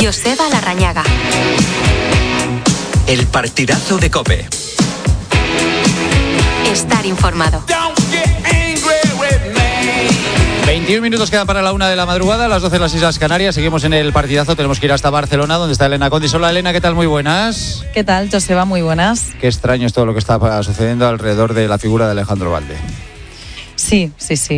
Joseba Larrañaga. El partidazo de COPE. Estar informado. 21 minutos quedan para la 1 de la madrugada, las 12 en las Islas Canarias. Seguimos en el partidazo, tenemos que ir hasta Barcelona, donde está Elena Condis. Hola Elena, ¿qué tal? Muy buenas. ¿Qué tal, Joseba? Muy buenas. Qué extraño es todo lo que está sucediendo alrededor de la figura de Alejandro Valde. Sí.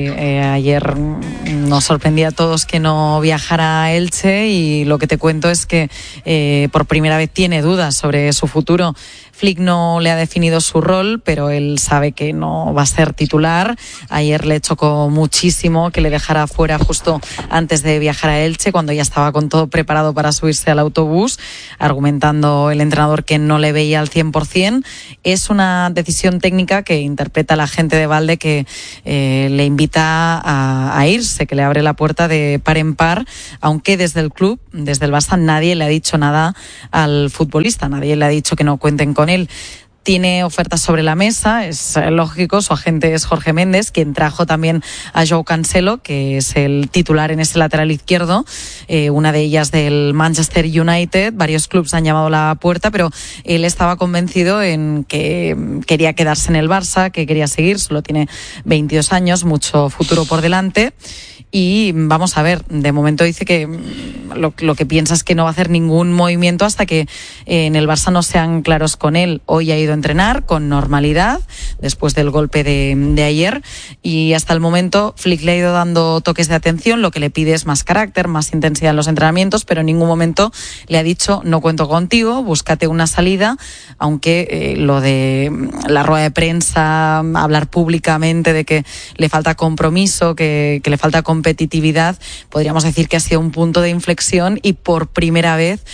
Ayer nos sorprendía a todos que no viajara a Elche y lo que te cuento es que por primera vez tiene dudas sobre su futuro. Flick no le ha definido su rol, pero él sabe que no va a ser titular. Ayer le chocó muchísimo que le dejara fuera justo antes de viajar a Elche, cuando ya estaba con todo preparado para subirse al autobús, argumentando el entrenador que no le veía al 100%. Es una decisión técnica que interpreta la gente de Valde, que le invita a irse, que le abre la puerta de par en par, aunque desde el club, desde el Barça, nadie le ha dicho nada al futbolista, nadie le ha dicho que no cuenten con él. Tiene ofertas sobre la mesa, es lógico, su agente es Jorge Méndez, quien trajo también a Joao Cancelo, que es el titular en ese lateral izquierdo, una de ellas del Manchester United. Varios clubes han llamado a la puerta, pero él estaba convencido en que quería quedarse en el Barça, que quería seguir, solo tiene 22 años, mucho futuro por delante. Y vamos a ver, de momento dice que lo que piensa es que no va a hacer ningún movimiento hasta que en el Barça no sean claros con él. Hoy ha ido a entrenar con normalidad después del golpe de ayer, y hasta el momento Flick le ha ido dando toques de atención. Lo que le pide es más carácter, más intensidad en los entrenamientos, pero en ningún momento le ha dicho no cuento contigo, búscate una salida, aunque lo de la rueda de prensa, hablar públicamente de que le falta compromiso, que le falta competitividad, podríamos decir que ha sido un punto de inflexión, y por primera vez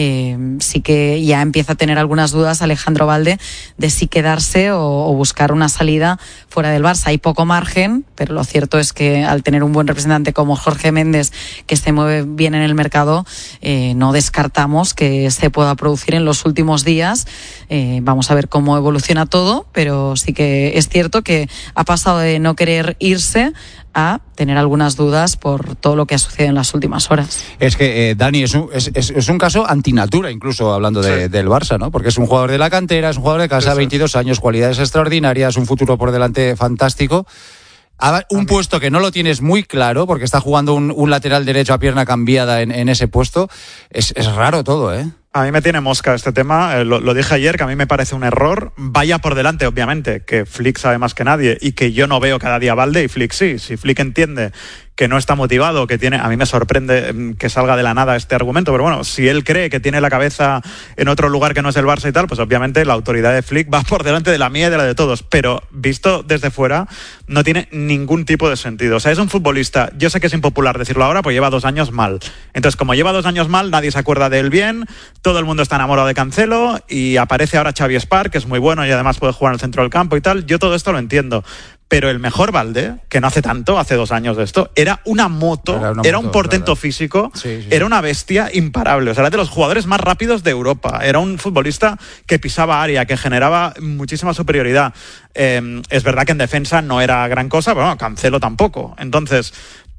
sí que ya empieza a tener algunas dudas Alejandro Valde de si quedarse o buscar una salida fuera del Barça. Hay poco margen, pero lo cierto es que al tener un buen representante como Jorge Méndez, que se mueve bien en el mercado, no descartamos que se pueda producir en los últimos días. Vamos a ver cómo evoluciona todo, pero sí que es cierto que ha pasado de no querer irse a tener algunas dudas por todo lo que ha sucedido en las últimas horas. Es que, Dani, es un caso antinatura, incluso hablando del Barça, ¿no? Porque es un jugador de la cantera, es un jugador de casa, 22 años, cualidades extraordinarias, un futuro por delante fantástico. Un puesto que no lo tienes muy claro, porque está jugando un lateral derecho a pierna cambiada en ese puesto. Es raro todo, ¿eh? A mí me tiene mosca este tema, lo dije ayer, que a mí me parece un error. Vaya por delante, obviamente, que Flick sabe más que nadie y que yo no veo cada día a Valde, y Flick sí. Si Flick entiende que no está motivado, que tiene, a mí me sorprende que salga de la nada este argumento, pero bueno, si él cree que tiene la cabeza en otro lugar que no es el Barça y tal, pues obviamente la autoridad de Flick va por delante de la mía y de la de todos, pero visto desde fuera no tiene ningún tipo de sentido. O sea, es un futbolista, yo sé que es impopular decirlo ahora, pues lleva 2 años mal. Entonces, como lleva 2 años mal, nadie se acuerda de él bien, todo el mundo está enamorado de Cancelo, y aparece ahora Xavi Spark, que es muy bueno y además puede jugar en el centro del campo y tal. Yo todo esto lo entiendo. Pero el mejor Valde, que no hace tanto, hace 2 años de esto, era una moto, era un portento físico, era una bestia imparable. O sea, era de los jugadores más rápidos de Europa. Era un futbolista que pisaba área, que generaba muchísima superioridad. Es verdad que en defensa no era gran cosa, pero bueno, Cancelo tampoco. Entonces,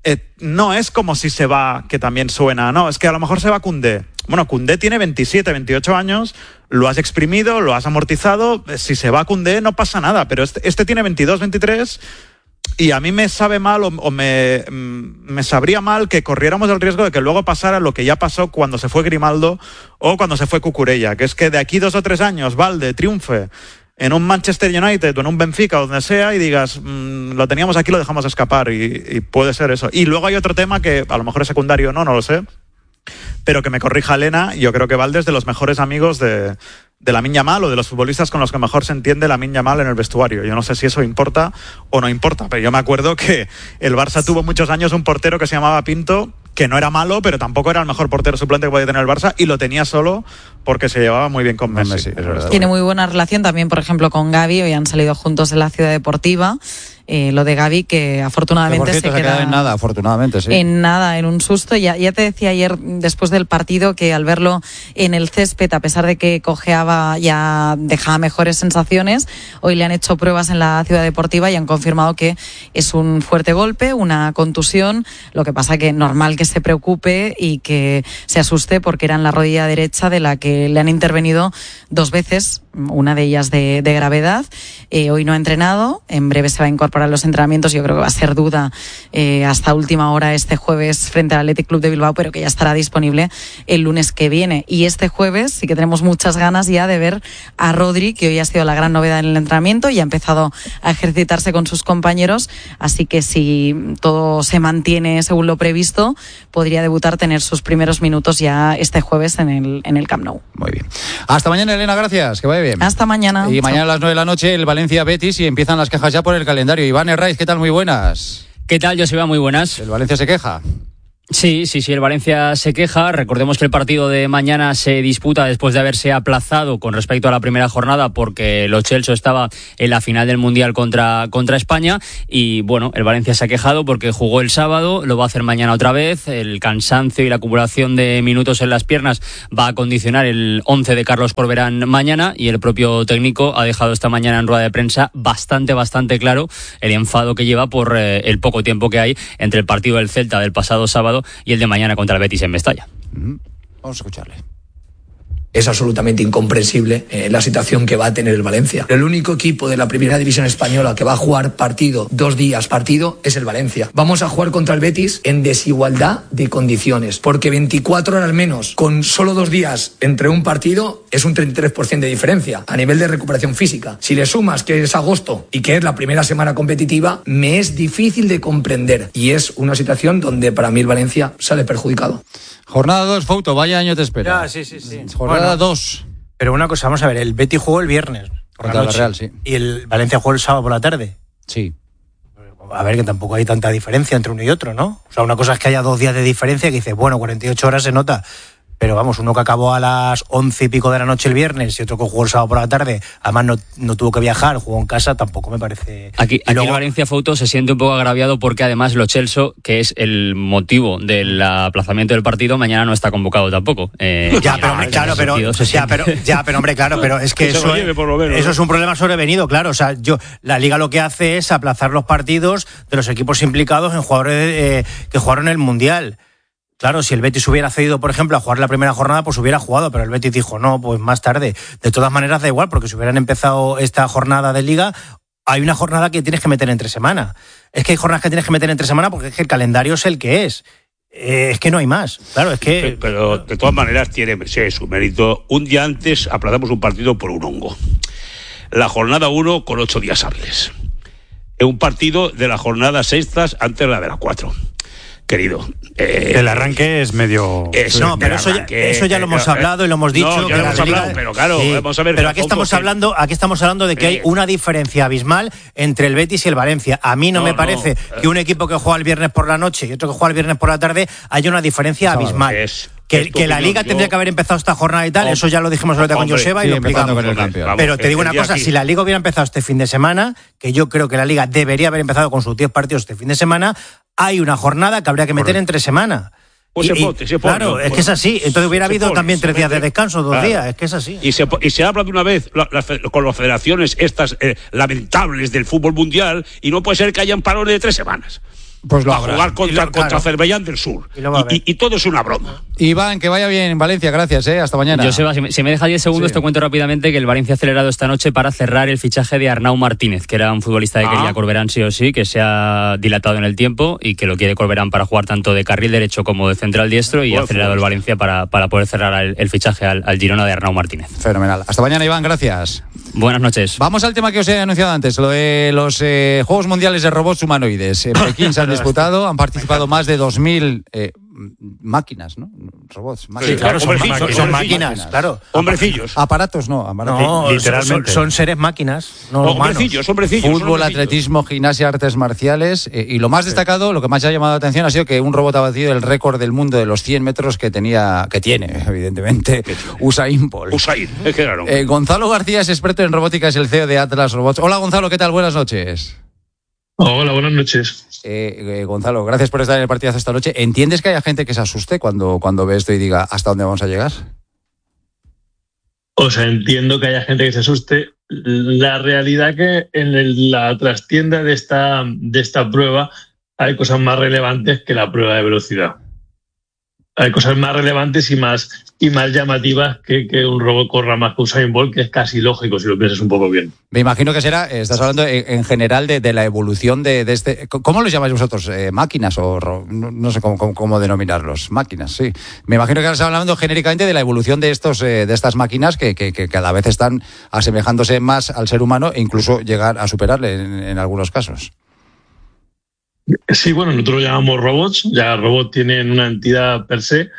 no es como si se va, que también suena, no, es que a lo mejor se va Koundé. Bueno, Koundé tiene 27, 28 años, lo has exprimido, lo has amortizado. Si se va Koundé no pasa nada, pero este tiene 22, 23, y a mí me sabe mal o me sabría mal que corriéramos el riesgo de que luego pasara lo que ya pasó cuando se fue Grimaldo o cuando se fue Cucurella, que es que de aquí 2 o 3 años Valde triunfe en un Manchester United o en un Benfica o donde sea y digas, lo teníamos aquí, lo dejamos escapar, y puede ser eso. Y luego hay otro tema que a lo mejor es secundario o no lo sé, pero que me corrija Elena, yo creo que Valde es de los mejores amigos de Lamine Yamal, o de los futbolistas con los que mejor se entiende Lamine Yamal en el vestuario. Yo no sé si eso importa o no importa, pero yo me acuerdo que el Barça tuvo muchos años un portero que se llamaba Pinto, que no era malo, pero tampoco era el mejor portero suplente que podía tener el Barça, y lo tenía solo porque se llevaba muy bien con Messi. Es verdad. Tiene muy buena relación también, por ejemplo, con Gavi. Hoy han salido juntos de la Ciudad Deportiva. Lo de Gavi, que afortunadamente se queda en nada, afortunadamente, sí. En nada, en un susto. Ya te decía ayer, después del partido, que al verlo en el césped, a pesar de que cojeaba, ya dejaba mejores sensaciones. Hoy le han hecho pruebas en la Ciudad Deportiva y han confirmado que es un fuerte golpe, una contusión. Lo que pasa que normal que se preocupe y que se asuste, porque era en la rodilla derecha, de la que le han intervenido 2 veces, una de ellas de gravedad. Hoy no ha entrenado, en breve se va a incorporar a los entrenamientos. Yo creo que va a ser duda hasta última hora este jueves frente al Athletic Club de Bilbao, pero que ya estará disponible el lunes que viene. Y este jueves sí que tenemos muchas ganas ya de ver a Rodri, que hoy ha sido la gran novedad en el entrenamiento y ha empezado a ejercitarse con sus compañeros, así que si todo se mantiene según lo previsto, podría debutar, tener sus primeros minutos ya este jueves en el Camp Nou. Muy bien. Hasta mañana, Elena, gracias, que vaya bien. Hasta mañana. Y mañana a las 9 de la noche el Valencia-Betis, y empiezan las quejas ya por el calendario. Iván Herraiz, ¿qué tal? Muy buenas. ¿Qué tal, Joseba? Muy buenas. ¿El Valencia se queja? Sí, el Valencia se queja. Recordemos que el partido de mañana se disputa después de haberse aplazado con respecto a la primera jornada, porque Lo Celso estaba en la final del Mundial contra España, y bueno, el Valencia se ha quejado porque jugó el sábado, lo va a hacer mañana otra vez. El cansancio y la acumulación de minutos en las piernas va a condicionar el 11 de Carlos Corberán mañana, y el propio técnico ha dejado esta mañana en rueda de prensa bastante claro el enfado que lleva por el poco tiempo que hay entre el partido del Celta del pasado sábado y el de mañana contra el Betis en Mestalla. Vamos a escucharle. Es absolutamente incomprensible la situación que va a tener el Valencia. El único equipo de la primera división española que va a jugar partido 2 días partido es el Valencia. Vamos a jugar contra el Betis en desigualdad de condiciones, porque 24 horas menos con solo 2 días entre un partido es un 33% de diferencia a nivel de recuperación física. Si le sumas que es agosto y que es la primera semana competitiva, me es difícil de comprender, y es una situación donde para mí el Valencia sale perjudicado. Jornada 2, Fouto, vaya año te espera. Ya, sí. Jornada 2. Pero una cosa, vamos a ver, el Betis jugó el viernes por Contra la noche, la Real, sí. Y el Valencia jugó el sábado por la tarde. Sí. A ver, que tampoco hay tanta diferencia entre uno y otro, ¿no? O sea, una cosa es que haya 2 días de diferencia, que dices, bueno, 48 horas se nota. Pero vamos, uno que acabó a las 11 y pico de la noche el viernes y otro que jugó el sábado por la tarde, además no tuvo que viajar, jugó en casa, tampoco me parece... Aquí el Valencia Fouto se siente un poco agraviado porque además Lo Celso, que es el motivo del aplazamiento del partido, mañana no está convocado tampoco. Pero hombre, claro, pero es que eso es un problema sobrevenido, claro. O sea, la Liga lo que hace es aplazar los partidos de los equipos implicados en jugadores que jugaron el Mundial. Claro, si el Betis hubiera cedido, por ejemplo, a jugar la primera jornada, pues hubiera jugado, pero el Betis dijo, no, pues más tarde. De todas maneras, da igual, porque si hubieran empezado esta jornada de Liga, hay una jornada que tienes que meter entre semana. Es que hay jornadas que tienes que meter entre semana porque es que el calendario es el que es. Es que no hay más. Claro, es que... Pero de todas maneras tiene su mérito. Un día antes aplazamos un partido por un hongo. La jornada 1 con 8 días hábiles. Un partido de la jornada 6 antes de la de la 4. Querido. El arranque es medio... No, pero eso ya lo hemos hablado y lo hemos dicho. No, ya lo hemos hablado, pero claro, sí, vamos a ver... Pero aquí estamos hablando de que hay una diferencia abismal entre el Betis y el Valencia. A mí no me parece que un equipo que juega el viernes por la noche y otro que juega el viernes por la tarde haya una diferencia abismal. Que la Liga tendría que haber empezado esta jornada y tal, eso ya lo dijimos ahorita con Joseba y lo explicamos. Pero te digo una cosa, si la Liga hubiera empezado este fin de semana, que yo creo que la Liga debería haber empezado con sus 10 partidos este fin de semana, hay una jornada que habría que meter entre semana. Pues se pone, claro, es que es así. Entonces hubiera habido también 3 días de descanso, 2 días, es que es así. Y se habla de una vez con las federaciones estas lamentables del fútbol mundial, y no puede ser que hayan parones de 3 semanas. Pues lo a jugar contra Azerbaiyán del Sur. Y todo es una broma. Iván, que vaya bien en Valencia, gracias, hasta mañana. Joseba, si me deja 10 segundos, te cuento rápidamente que el Valencia ha acelerado esta noche para cerrar el fichaje de Arnau Martínez, que era un futbolista que quería Corberán sí o sí, que se ha dilatado en el tiempo y que lo quiere Corberán para jugar tanto de carril derecho como de central diestro, y ha acelerado el Valencia para poder cerrar el fichaje al Girona de Arnau Martínez. Fenomenal. Hasta mañana, Iván, gracias. Buenas noches. Vamos al tema que os he anunciado antes, lo de los Juegos Mundiales de Robots Humanoides. En Pekín se han disputado, han participado más de 2.000 máquinas, ¿no? Robots. Máquinas. Sí, claro, son máquinas, claro. Hombrecillos. Aparatos no. No, literalmente. Son seres máquinas, no hombrecillos. Fútbol, atletismo, gimnasia, artes marciales. Y lo más destacado, lo que más ha llamado la atención ha sido que un robot ha batido el récord del mundo de los 100 metros que tiene, evidentemente, Usain Bolt. Claro. Gonzalo García es experto en robótica, es el CEO de Atlas Robots. Hola Gonzalo, ¿qué tal? Buenas noches. Hola, buenas noches. Gonzalo, gracias por estar en el partidazo esta noche. ¿Entiendes que haya gente que se asuste cuando ve esto y diga ¿hasta dónde vamos a llegar? O sea, entiendo que haya gente que se asuste. La realidad que en la trastienda de esta prueba hay cosas más relevantes que la prueba de velocidad. Hay cosas más relevantes y más llamativas que un robot corra más que Usain Bolt, que es casi lógico si lo piensas un poco bien. Me imagino que estás hablando en general de la evolución de este... ¿Cómo los llamáis vosotros? ¿Máquinas o no sé cómo denominarlos? Máquinas, sí. Me imagino que estás hablando genéricamente de la evolución de estas máquinas que cada vez están asemejándose más al ser humano e incluso llegar a superarle en algunos casos. Sí, bueno, nosotros lo llamamos robots, ya robots tienen una entidad per se.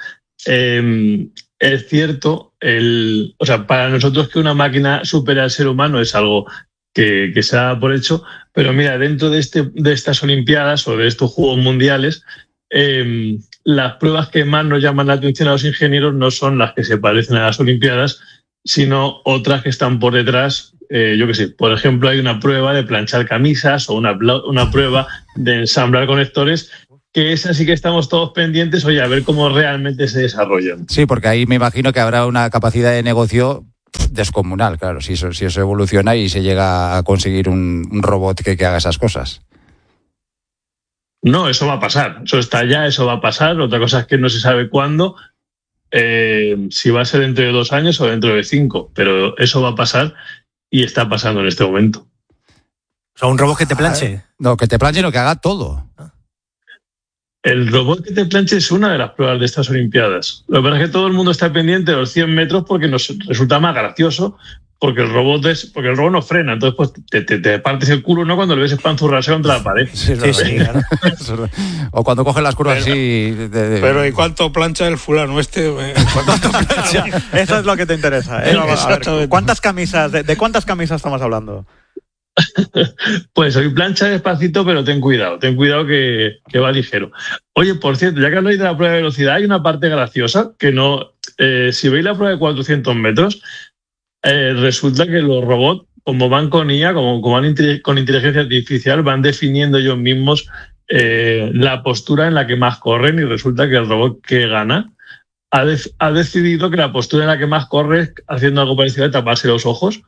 Es cierto, o sea, para nosotros que una máquina supere al ser humano es algo que se da por hecho, pero mira, dentro de estas Olimpiadas o de estos Juegos Mundiales, las pruebas que más nos llaman la atención a los ingenieros no son las que se parecen a las Olimpiadas, sino otras que están por detrás. Yo qué sé, por ejemplo, hay una prueba de planchar camisas o una prueba de ensamblar conectores, que esa sí que estamos todos pendientes, oye, a ver cómo realmente se desarrollan. Sí, porque ahí me imagino que habrá una capacidad de negocio descomunal, claro, si eso evoluciona y se llega a conseguir un robot que haga esas cosas. No, eso va a pasar, eso está ya, eso va a pasar. Otra cosa es que no se sabe cuándo, si va a ser dentro de 2 años o dentro de 5, pero eso va a pasar. Y está pasando en este momento. O sea, un robot que te planche. No, que te planche, no, que haga todo. El robot que te planche es una de las pruebas de estas Olimpiadas. Lo que pasa es que todo el mundo está pendiente de los 100 metros porque nos resulta más gracioso, porque el robot no frena, entonces pues te partes el culo, ¿no? Cuando le ves espanzurrarse contra la pared. Sí, claro. O cuando cogen las curvas así. Pero ¿y cuánto plancha el fulano este? ¿Cuánto plancha? Eso es lo que te interesa. Vamos a ver, ¿de cuántas camisas estamos hablando? Pues hoy plancha despacito, pero ten cuidado que va ligero. Oye, por cierto, ya que habláis de la prueba de velocidad, hay una parte graciosa que no... si veis la prueba de 400 metros, resulta que los robots, como van con IA, como van con inteligencia artificial, van definiendo ellos mismos la postura en la que más corren, y resulta que el robot que gana ha decidido que la postura en la que más corre es haciendo algo parecido a taparse los ojos.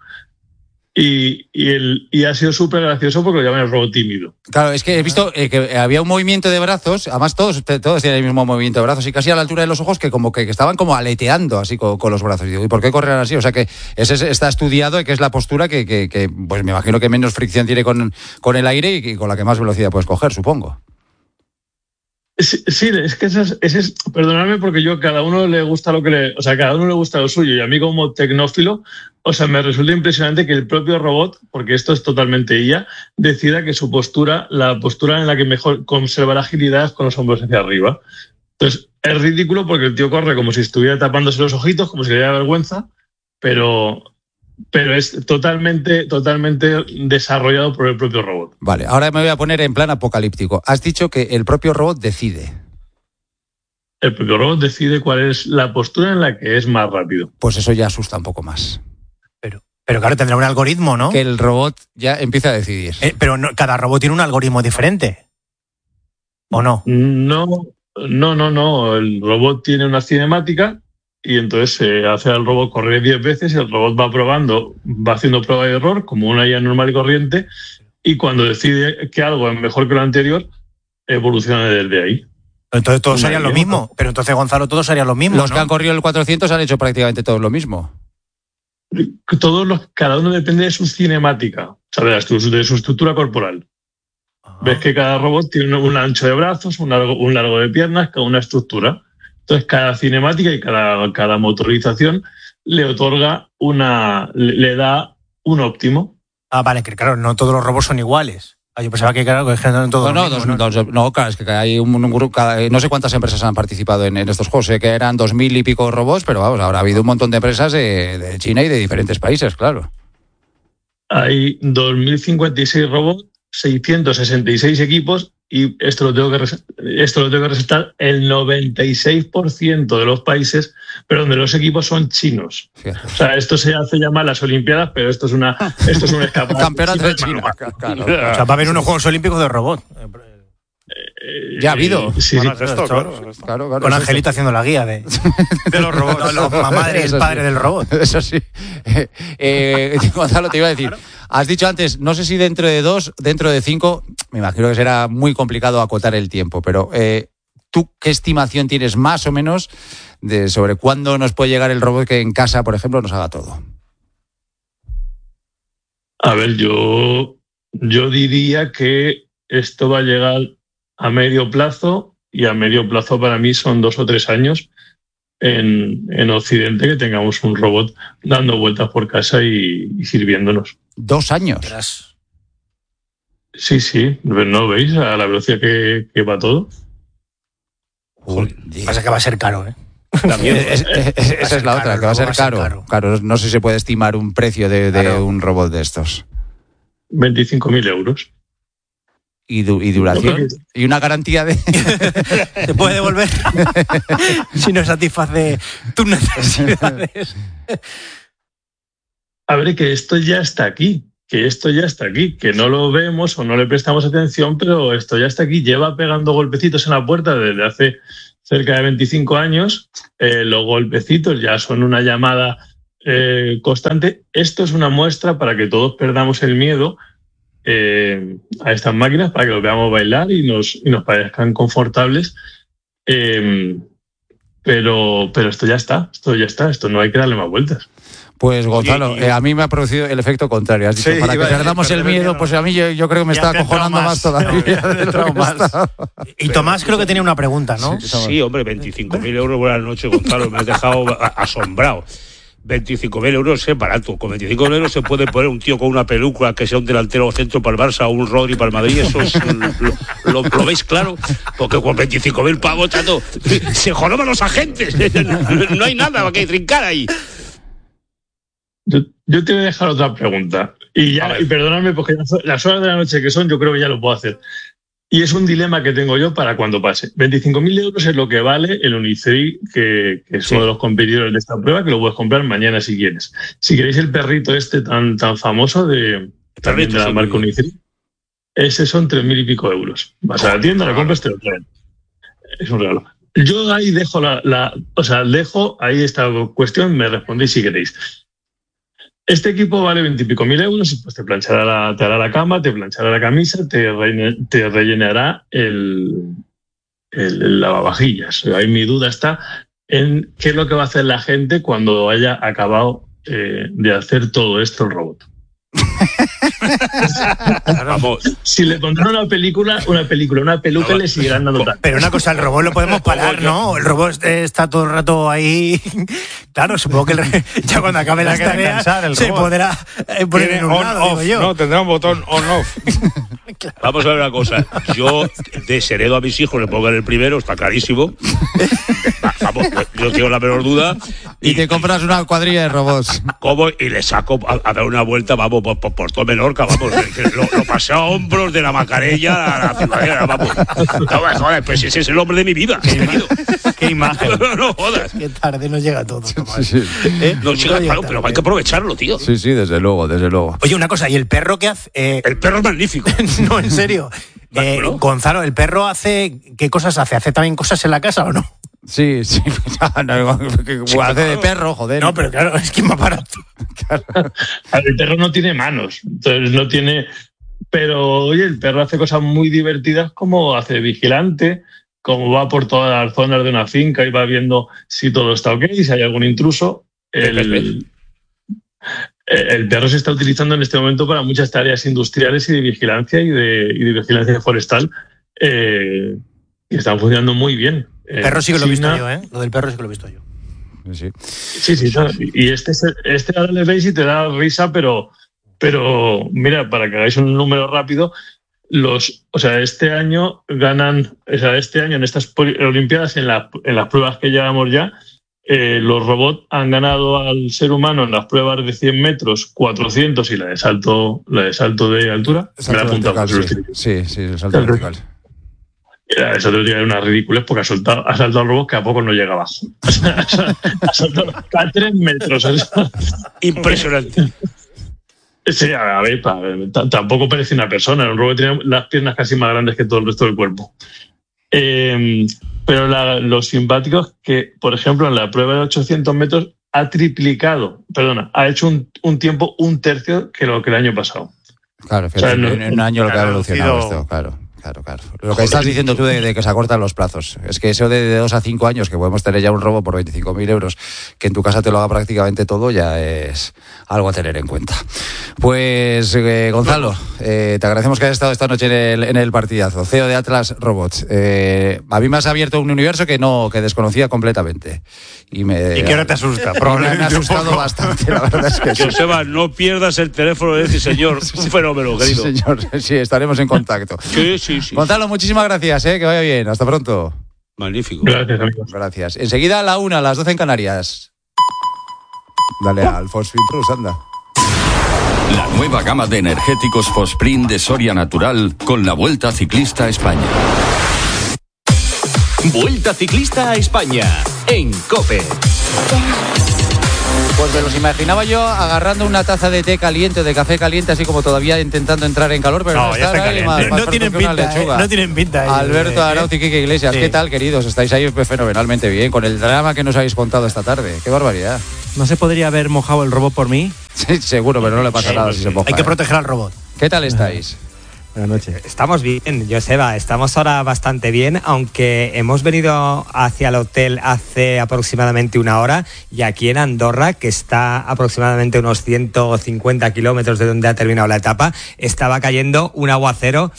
Y ha sido súper gracioso porque lo llaman el robot tímido. Claro, es que he visto que había un movimiento de brazos, además todos tienen el mismo movimiento de brazos y casi a la altura de los ojos, que como que estaban como aleteando así con los brazos. Y digo, ¿y por qué corren así? O sea que está estudiado y que es la postura que pues me imagino que menos fricción tiene con el aire y con la que más velocidad puedes coger, supongo. Sí, es que ese es, perdonadme porque cada uno le gusta cada uno le gusta lo suyo, y a mí como tecnófilo, o sea, me resulta impresionante que el propio robot, porque esto es totalmente IA, decida que su postura, la postura en la que mejor conserva la agilidad es con los hombros hacia arriba. Entonces, es ridículo porque el tío corre como si estuviera tapándose los ojitos, como si le diera vergüenza, pero es totalmente desarrollado por el propio robot. Vale, ahora me voy a poner en plan apocalíptico. Has dicho que el propio robot decide. El propio robot decide cuál es la postura en la que es más rápido. Pues eso ya asusta un poco más. Pero claro, tendrá un algoritmo, ¿no? Que el robot ya empieza a decidir. Pero cada robot tiene un algoritmo diferente, ¿o no? No. El robot tiene una cinemática y entonces se hace al robot correr 10 veces y el robot va probando, va haciendo prueba de error como una IA normal y corriente, y cuando decide que algo es mejor que lo anterior, evoluciona desde ahí. Entonces todos harían lo mismo. Pero entonces, Gonzalo, todos harían lo mismo, Los ¿no? que han corrido el 400 han hecho prácticamente todos lo mismo. Cada uno depende de su cinemática, o sea, de su estructura corporal. Ves que cada robot tiene un ancho de brazos, un largo de piernas, cada una estructura. Entonces, cada cinemática y cada motorización le otorga le da un óptimo. Ah, vale, que claro, no todos los robots son iguales. Yo pensaba que claro, que es que no en todo. No, claro, es que hay un grupo, no sé cuántas empresas han participado en estos juegos, sé que eran 2000 y pico robots, pero vamos, ahora ha habido un montón de empresas de China y de diferentes países, claro. Hay 2056 robots, 666 equipos y esto lo tengo que resaltar, el 96% de los países, pero donde los equipos son chinos. Fíjate. O sea, esto se hace llamar las Olimpiadas, pero esto es un escaparate. Campeonato de China. Claro. O sea, va a haber unos Juegos Olímpicos de robot. Ya ha habido. Sí, claro, con Angelito haciendo la guía de los robots. La madre y el padre del robot. Eso sí. Gonzalo, te iba a decir, has dicho antes, no sé si dentro de 2, dentro de 5, me imagino que será muy complicado acotar el tiempo, pero ¿tú qué estimación tienes más o menos sobre cuándo nos puede llegar el robot que en casa, por ejemplo, nos haga todo? A ver, yo diría que esto va a llegar a medio plazo, y a medio plazo para mí son 2 o 3 años en Occidente, que tengamos un robot dando vueltas por casa y sirviéndonos. 2 años. Sí, ¿no veis a la velocidad que va todo? Pasa que va a ser caro, ¿eh? También esa es la otra, que va a ser caro. Claro, no sé si se puede estimar un precio de un robot de estos. 25.000 euros. ¿Y duración? ¿Y una garantía de...? ¿Te puede devolver si no satisface tus necesidades? A ver, que esto ya está aquí, que no lo vemos o no le prestamos atención, pero esto ya está aquí. Lleva pegando golpecitos en la puerta desde hace cerca de 25 años. Los golpecitos ya son una llamada constante. Esto es una muestra para que todos perdamos el miedo a estas máquinas, para que los veamos bailar y nos parezcan confortables, pero esto ya está, esto no hay que darle más vueltas. Pues Gonzalo, a mí me ha producido el efecto contrario. Has dicho, para que perdamos el miedo, pues a mí yo creo que me está acojonando más todavía. Y Tomás creo que tenía una pregunta, ¿no? Sí, hombre, 25.000 euros, buenas noches, Gonzalo, me has dejado asombrado. 25.000 euros es barato. Con 25.000 euros se puede poner un tío con una peluca que sea un delantero centro para el Barça o un Rodri para el Madrid. Eso es, lo veis claro, porque con 25.000 pavos chato, se joroban los agentes. No hay nada que trincar ahí. Yo te voy a dejar otra pregunta y perdonadme porque las horas de la noche que son, yo creo que ya lo puedo hacer. Y es un dilema que tengo yo para cuando pase. 25.000 euros es lo que vale el Uniceri, que es uno de los competidores de esta prueba, que lo puedes comprar mañana si quieres. Si queréis el perrito tan famoso también de la marca Uniceri, ese son 3.000 y pico euros. Vas a la tienda, lo compras, te lo traen. Es un regalo. Yo ahí dejo dejo ahí esta cuestión, me respondéis si queréis. Este equipo vale 20 y pico mil euros, pues te hará la cama, te planchará la camisa, te rellenará el lavavajillas. Ahí mi duda está en qué es lo que va a hacer la gente cuando haya acabado de hacer todo esto el robot. Vamos. Si le pondrán una peluca le seguirán dando tal. Pero una cosa, el robot lo podemos parar, ¿no? El robot está todo el rato ahí. Claro, supongo que ya cuando acabe la tarea se podrá poner en un lado, digo yo. No, tendrá un botón on-off. Claro. Vamos a ver una cosa. Yo desheredo a mis hijos, le pongo en el primero, está clarísimo. Vamos, yo tengo la menor duda. Y te compras una cuadrilla de robots. ¿Cómo? Y le saco a dar una vuelta, vamos, por todo Menorca, vamos. Lo pasé a hombros de la Macarella a la Ciudadela, vamos. No, joder, pues ese es el hombre de mi vida. Qué imagen. No jodas. Qué tarde nos llega todo. Sí. No llega, claro, pero hay que aprovecharlo, tío. Sí, desde luego. Oye, una cosa, ¿y el perro qué hace? El perro es magnífico. No, en serio. Bueno. Gonzalo, ¿el perro qué cosas hace? ¿Hace también cosas en la casa o no? Sí. Hace de perro, joder. No, pero claro, es que es más barato. Claro. El perro no tiene manos, entonces no tiene... Pero, oye, el perro hace cosas muy divertidas, como hace de vigilante, como va por todas las zonas de una finca y va viendo si todo está ok, si hay algún intruso. El perro se está utilizando en este momento para muchas tareas industriales y de vigilancia y de vigilancia forestal, y están funcionando muy bien. El perro sí que lo he visto yo, ¿eh? Lo del perro sí que lo he visto yo. Sí. Y este ahora le veis y te da risa, pero mira, para que hagáis un número rápido, este año ganan, este año en estas Olimpiadas, en las pruebas que llevamos ya, los robots han ganado al ser humano en las pruebas de 100 metros, 400 y la de salto de altura. Me la he apuntado. Sí, el salto vertical. Esa teoría era una ridícula porque ha saltado al robot que a poco no llega abajo. Ha saltado a 3 metros. Impresionante. Sí, a ver, tampoco parece una persona. El robot tiene las piernas casi más grandes que todo el resto del cuerpo. Pero lo simpático es que, por ejemplo, en la prueba de 800 metros ha hecho un tiempo un tercio que lo que el año pasado. Claro, en un año lo que ha evolucionado esto, claro. Lo que estás diciendo tú de que se acortan los plazos. Es que eso de 2 a 5 años, que podemos tener ya un robo por 25.000 euros, que en tu casa te lo haga prácticamente todo, ya es algo a tener en cuenta. Pues, Gonzalo, te agradecemos que hayas estado esta noche en el partidazo. CEO de Atlas Robots. A mí me has abierto un universo que desconocía completamente. Y que ahora te asusta. Me ha asustado bastante, la verdad es que sí. Joseba, no pierdas el teléfono de ese señor. Un fenómeno, querido. Sí, señor. Sí, estaremos en contacto. Sí. Gonzalo, muchísimas gracias, que vaya bien. Hasta pronto. Magnífico. Gracias, amigos. Gracias. Enseguida a la 1, a las 12 en Canarias. Dale al Fosfin Plus, anda. La nueva gama de energéticos Fosprint de Soria Natural con la Vuelta Ciclista a España. Vuelta Ciclista a España en COPE. Pues me los imaginaba yo agarrando una taza de té caliente, de café caliente, así como todavía intentando entrar en calor, pero no está caliente. No tienen pinta. Alberto Arauz y Quique Iglesias, sí. ¿Qué tal, queridos? Estáis ahí fenomenalmente bien, con el drama que nos habéis contado esta tarde. ¡Qué barbaridad! ¿No se podría haber mojado el robot por mí? Sí, seguro, pero no le pasa nada si se moja. Hay que proteger al robot. ¿Qué tal estáis? Buenas noches. Estamos bien, Joseba, estamos ahora bastante bien, aunque hemos venido hacia el hotel hace aproximadamente 1 hora y aquí en Andorra, que está aproximadamente unos 150 kilómetros de donde ha terminado la etapa, estaba cayendo un aguacero,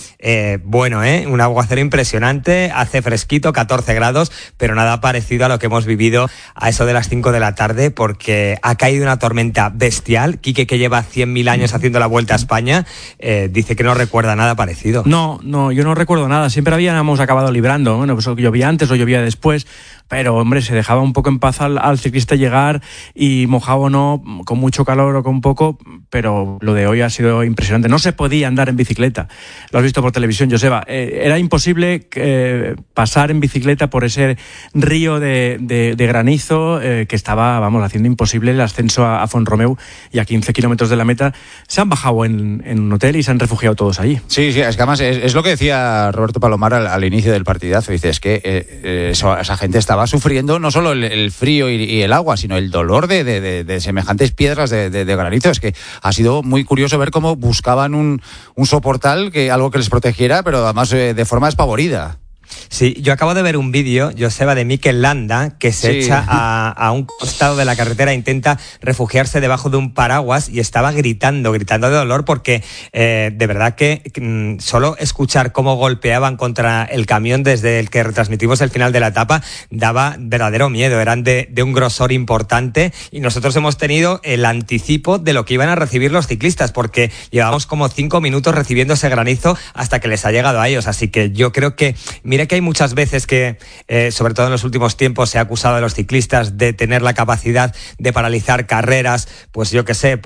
un aguacero impresionante, hace fresquito, 14 grados, pero nada parecido a lo que hemos vivido a eso de las 5 de la tarde, porque ha caído una tormenta bestial. Quique, que lleva 100.000 años haciendo la Vuelta a España, dice que no recuerda nada parecido. No, yo no recuerdo nada. Siempre habíamos acabado librando. Bueno, pues llovía antes o llovía después, pero hombre, se dejaba un poco en paz al ciclista llegar, y mojado o no, con mucho calor o con poco, pero lo de hoy ha sido impresionante. No se podía andar en bicicleta. Lo has visto por televisión, Joseba. Era imposible pasar en bicicleta por ese río de granizo que estaba, haciendo imposible el ascenso a Font-Romeu, y a 15 kilómetros de la meta se han bajado en un hotel y se han refugiado todos allí. Sí, es que además es lo que decía Roberto Palomar al inicio del partidazo. Dice, es que esa gente estaba sufriendo no solo el frío y el agua, sino el dolor de semejantes piedras de granizo. Es que ha sido muy curioso ver cómo buscaban un soportal, algo que les protegiera, pero además de forma despavorida. Sí, yo acabo de ver un vídeo, Joseba, de Mikel Landa, que se echa a un costado de la carretera e intenta refugiarse debajo de un paraguas, y estaba gritando de dolor, porque de verdad que solo escuchar cómo golpeaban contra el camión desde el que retransmitimos el final de la etapa daba verdadero miedo. Eran de un grosor importante, y nosotros hemos tenido el anticipo de lo que iban a recibir los ciclistas, porque llevamos como 5 minutos recibiendo ese granizo hasta que les ha llegado a ellos. Así que yo creo que, mira que hay muchas veces que, sobre todo en los últimos tiempos, se ha acusado a los ciclistas de tener la capacidad de paralizar carreras, pues yo qué sé,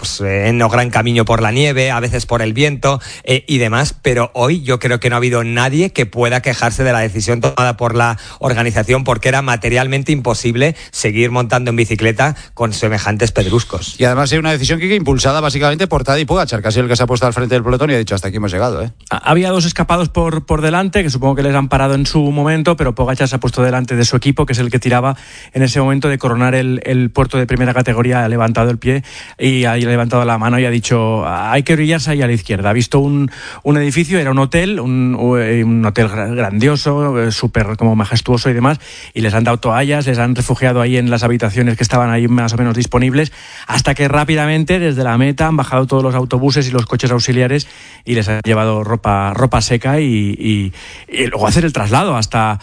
en o gran camino por la nieve, a veces por el viento y demás, pero hoy yo creo que no ha habido nadie que pueda quejarse de la decisión tomada por la organización, porque era materialmente imposible seguir montando en bicicleta con semejantes pedruscos. Y además es una decisión que impulsada básicamente por Tadej Pogačar, que ha sido el que se ha puesto al frente del pelotón y ha dicho, hasta aquí hemos llegado. Había 2 escapados por delante, que supongo que les han parado en su momento, pero Pogačar se ha puesto delante de su equipo, que es el que tiraba en ese momento de coronar el puerto de primera categoría. Ha levantado el pie y ha levantado la mano y ha dicho, hay que orillarse ahí a la izquierda. Ha visto un edificio, era un hotel, un hotel grandioso, súper como majestuoso y demás, y les han dado toallas, les han refugiado ahí en las habitaciones que estaban ahí más o menos disponibles, hasta que rápidamente desde la meta han bajado todos los autobuses y los coches auxiliares y les han llevado ropa seca y luego hacer el traslado hasta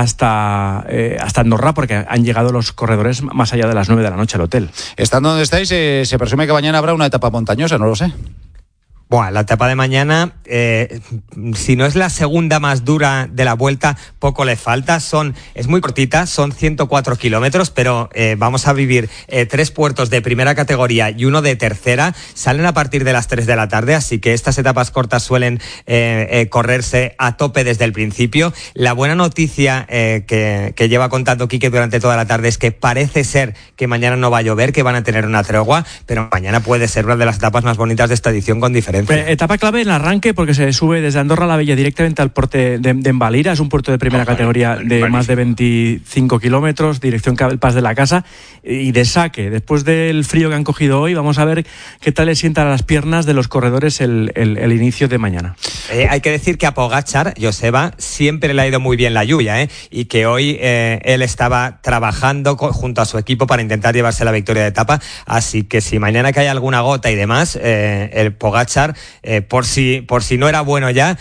Andorra, porque han llegado los corredores más allá de las 9 de la noche al hotel. Estando donde estáis, se presume que mañana habrá una etapa montañosa, no lo sé. Bueno, la etapa de mañana, si no es la segunda más dura de la Vuelta, poco le falta. Es muy cortita, son 104 kilómetros, pero vamos a vivir 3 puertos de primera categoría y uno de tercera. Salen a partir de las 3 de la tarde, así que estas etapas cortas suelen correrse a tope desde el principio. La buena noticia que lleva contando Quique durante toda la tarde es que parece ser que mañana no va a llover, que van a tener una tregua, pero mañana puede ser una de las etapas más bonitas de esta edición con diferencia. Etapa clave en el arranque porque se sube desde Andorra la Vella directamente al puerto de Envalira. Es un puerto de primera categoría de más de 25 kilómetros, dirección El Pas de la Casa y de saque. Después del frío que han cogido hoy, vamos a ver qué tal le sientan a las piernas de los corredores el inicio de mañana. Hay que decir que a Pogačar, Joseba, siempre le ha ido muy bien la lluvia, y que hoy él estaba trabajando junto a su equipo para intentar llevarse la victoria de etapa. Así que si mañana cae alguna gota y demás, el Pogačar, por si no era bueno ya,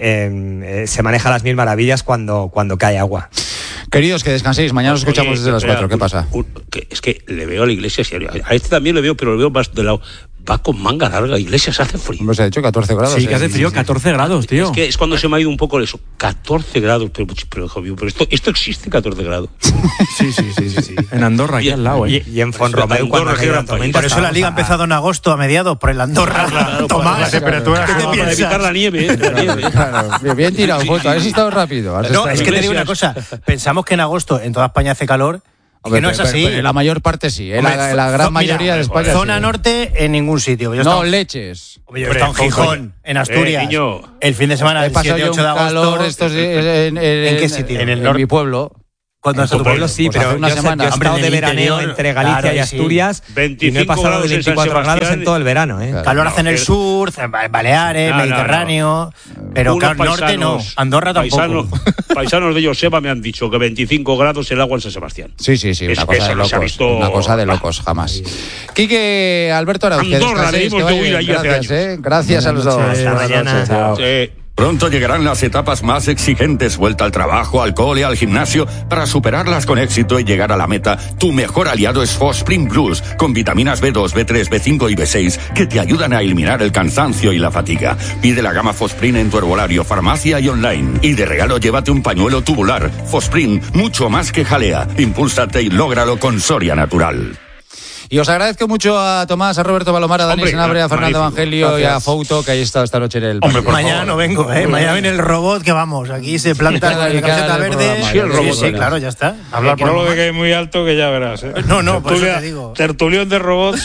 se maneja a las mil maravillas cuando cae agua. Queridos, que descanséis. Mañana os escuchamos desde las 4. ¿Qué pasa? Es que le veo a la Iglesia, a este también le veo, pero le veo más de lado. Va con manga larga, Iglesias, hace frío. Pues ha dicho 14 grados. Sí, que hace frío, 14 grados, tío. Es que es cuando se me ha ido un poco eso. 14 grados, pero esto existe, 14 grados. Sí. En Andorra, aquí al lado, Y en Fonromeu, cuando hay una tormenta. Por eso la liga ha empezado en agosto a mediados, por el Andorra. Claro, Tomás, la temperatura. Para evitar la nieve. Claro, bien tirado, Jota. Has estado rápido. Es que te digo una cosa. Pensamos que en agosto en toda España hace calor. Hombre, que no es así. En la mayor parte sí, la gran mayoría de España. Zona sí. Norte en ningún sitio. Leches. Yo he estado en Gijón, en Asturias. El fin de semana del 7-8 de agosto. ¿En qué sitio? En mi pueblo. Cuando en tu pueblo sí, pues pero una semana. Yo he estado de veraneo entre Galicia y Asturias y no he pasado de 24 grados en todo el verano. Claro, calor hace en el sur, Baleares, Mediterráneo, pero claro, norte no, Andorra tampoco. Paisanos de Joseba me han dicho que 25 grados el agua en San Sebastián. Sí, una cosa de locos. Una cosa de locos, jamás. Quique, Alberto Arauz, Andorra, debimos de huir allí hace años. Gracias a los dos. Hasta mañana. Pronto llegarán las etapas más exigentes, vuelta al trabajo, al cole, al gimnasio. Para superarlas con éxito y llegar a la meta, tu mejor aliado es Fosprint Plus, con vitaminas B2, B3, B5 y B6 que te ayudan a eliminar el cansancio y la fatiga. Pide la gama Fosprint en tu herbolario, farmacia y online. Y de regalo llévate un pañuelo tubular. Fosprint, mucho más que jalea. Impúlsate y lógralo con Soria Natural. Y os agradezco mucho a Tomás, a Roberto Balomar, a Dani Senabre, a Fernando Evangelio y a Fouto, que ahí está esta noche en el... Mañana no vengo, mañana viene el robot, que vamos, aquí se planta con la camiseta verde. Sí, el robot. Sí, claro, ya está. Hablar por lo de que es muy alto, que ya verás. No, por eso te digo. Tertulión de robots.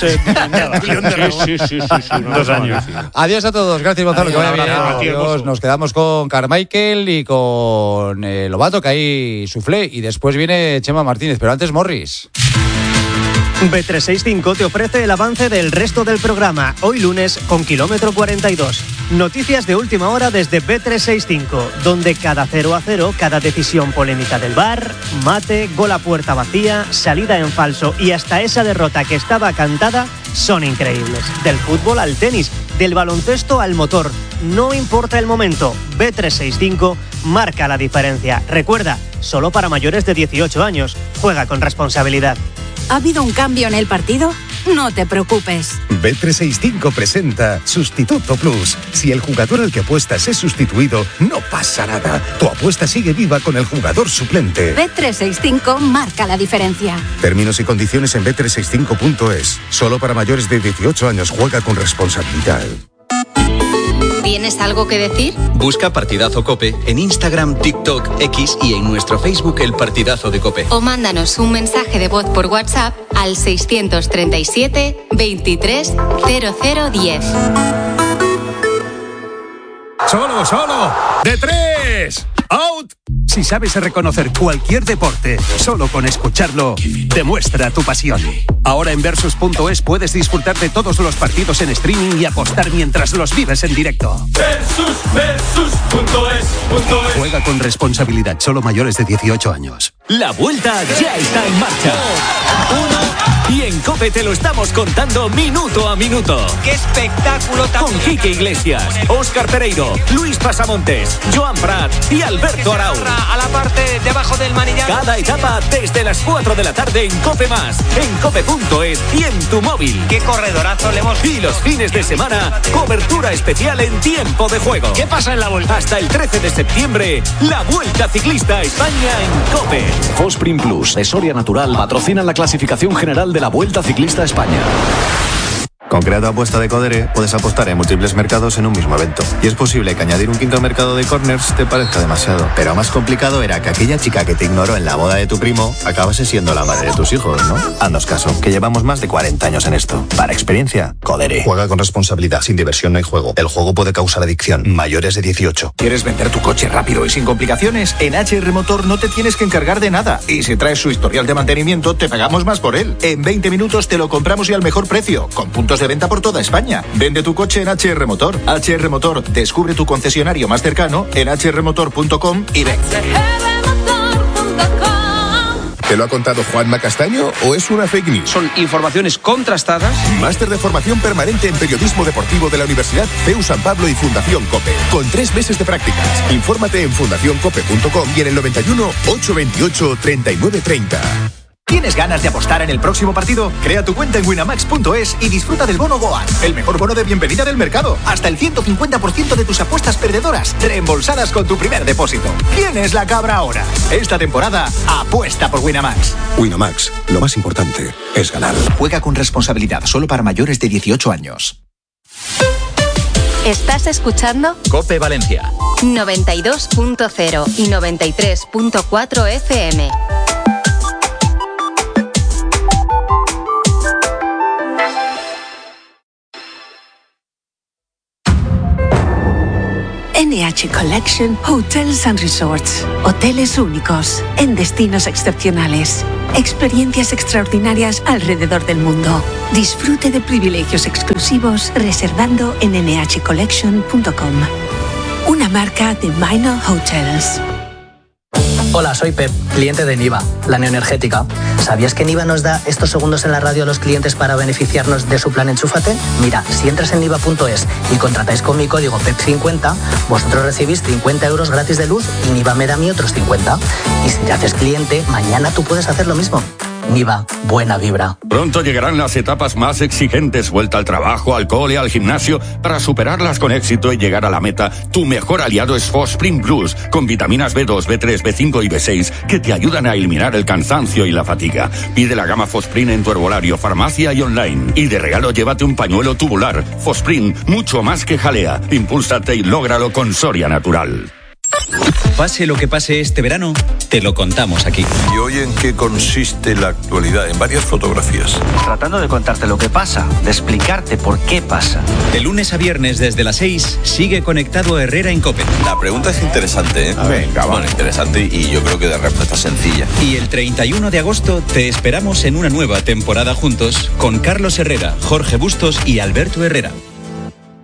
Sí, 2 años. Adiós a todos, gracias Gonzalo, que vaya bien. Adiós. Nos quedamos con Carmichael y con Lobato, que ahí suflé, y después viene Chema Martínez, pero antes Morris. Bet365 te ofrece el avance del resto del programa, hoy lunes con kilómetro 42. Noticias de última hora desde Bet365, donde cada 0-0, cada decisión polémica del VAR, mate, gol a puerta vacía, salida en falso y hasta esa derrota que estaba cantada son increíbles. Del fútbol al tenis, del baloncesto al motor, no importa el momento, Bet365 marca la diferencia. Recuerda, solo para mayores de 18 años, juega con responsabilidad. ¿Ha habido un cambio en el partido? No te preocupes. Bet365 presenta Sustituto Plus. Si el jugador al que apuestas es sustituido, no pasa nada. Tu apuesta sigue viva con el jugador suplente. Bet365 marca la diferencia. Términos y condiciones en bet365.es. Solo para mayores de 18 años. Juega con responsabilidad. ¿Tienes algo que decir? Busca Partidazo COPE en Instagram, TikTok, X y en nuestro Facebook El Partidazo de COPE. O mándanos un mensaje de voz por WhatsApp al 637 23 0010. ¡Solo! ¡De 3! ¡Out! Si sabes reconocer cualquier deporte, solo con escucharlo, demuestra tu pasión. Ahora en Versus.es puedes disfrutar de todos los partidos en streaming y apostar mientras los vives en directo. Versus.es. Juega con responsabilidad, solo mayores de 18 años. La Vuelta ya está en marcha. Y en COPE te lo estamos contando minuto a minuto. ¡Qué espectáculo tan... Con Quique Iglesias, Óscar Pereiro, Luis Pasamontes, Joan Prat y Alberto Arau. A la parte debajo del manillar. Cada etapa desde las 4 de la tarde en COPE+, en cope.es y en tu móvil. ¡Qué corredorazo le hemos... Y los fines de semana, cobertura especial en tiempo de juego. ¿Qué pasa en la Vuelta? Hasta el 13 de septiembre, la Vuelta Ciclista a España en COPE. Fosprin Plus de Soria Natural patrocinan la clasificación general de la Vuelta Ciclista a España. Con Creato Apuesta de Codere puedes apostar en múltiples mercados en un mismo evento. Y es posible que añadir un quinto mercado de corners te parezca demasiado. Pero más complicado era que aquella chica que te ignoró en la boda de tu primo acabase siendo la madre de tus hijos, ¿no? Haznos caso, que llevamos más de 40 años en esto. Para experiencia, Codere. Juega con responsabilidad, sin diversión no hay juego. El juego puede causar adicción. Mayores de 18. ¿Quieres vender tu coche rápido y sin complicaciones? En HR Motor no te tienes que encargar de nada. Y si traes su historial de mantenimiento, te pagamos más por él. En 20 minutos te lo compramos y al mejor precio. Con puntos de venta por toda España. Vende tu coche en HR Motor. HR Motor, descubre tu concesionario más cercano en hrmotor.com y ven. ¿Te lo ha contado Juanma Castaño o es una fake news? Son informaciones contrastadas. Máster de formación permanente en periodismo deportivo de la Universidad CEU San Pablo y Fundación COPE. Con 3 meses de prácticas. Infórmate en fundacioncope.com y en el 91 828 3930. ¿Tienes ganas de apostar en el próximo partido? Crea tu cuenta en winamax.es y disfruta del bono Goal, el mejor bono de bienvenida del mercado. Hasta el 150% de tus apuestas perdedoras reembolsadas con tu primer depósito. ¿Quién es la cabra ahora? Esta temporada, apuesta por Winamax. Winamax, lo más importante es ganar. Juega con responsabilidad, solo para mayores de 18 años. ¿Estás escuchando? COPE Valencia 92.0 y 93.4 FM. NH Collection Hotels and Resorts. Hoteles únicos, en destinos excepcionales. Experiencias extraordinarias alrededor del mundo. Disfrute de privilegios exclusivos reservando en nhcollection.com. Una marca de Minor Hotels. Hola, soy Pep, cliente de Niva, la neoenergética. ¿Sabías que Niva nos da estos segundos en la radio a los clientes para beneficiarnos de su plan Enchúfate? Mira, si entras en niva.es y contratáis con mi código PEP50, vosotros recibís 50 euros gratis de luz y Niva me da a mí otros 50. Y si te haces cliente, mañana tú puedes hacer lo mismo. Niva, buena vibra. Pronto llegarán las etapas más exigentes, vuelta al trabajo, al cole, al gimnasio. Para superarlas con éxito y llegar a la meta, tu mejor aliado es Fosprin Plus, con vitaminas B2, B3, B5 y B6, que te ayudan a eliminar el cansancio y la fatiga. Pide la gama Fosprin en tu herbolario, farmacia y online. Y de regalo llévate un pañuelo tubular. Fosprin, mucho más que jalea. Impúlsate y lógralo con Soria Natural. Pase lo que pase este verano, te lo contamos aquí. ¿Y hoy en qué consiste la actualidad? En varias fotografías. Tratando de contarte lo que pasa, de explicarte por qué pasa. De lunes a viernes desde las 6, sigue conectado Herrera en COPE. La pregunta es interesante, ¿eh? Venga, bueno, interesante y yo creo que de respuesta sencilla. Y el 31 de agosto te esperamos en una nueva temporada juntos con Carlos Herrera, Jorge Bustos y Alberto Herrera.